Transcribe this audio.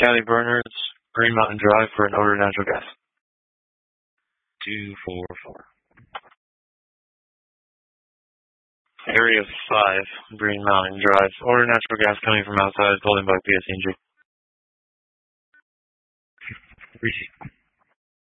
Cali Bernards, Green Mountain Drive for an order of natural gas. 244. Area 5, Green Mountain Drive. Order natural gas coming from outside, holding by PSE&G. Receipt.